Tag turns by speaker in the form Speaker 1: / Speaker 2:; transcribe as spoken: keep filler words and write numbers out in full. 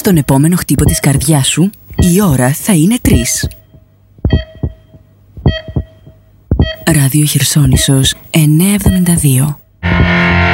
Speaker 1: τον επόμενο χτύπο της καρδιάς σου, η ώρα θα είναι τρεις. Ράδιο Χερσόνησος εννιακόσια εβδομήντα δύο.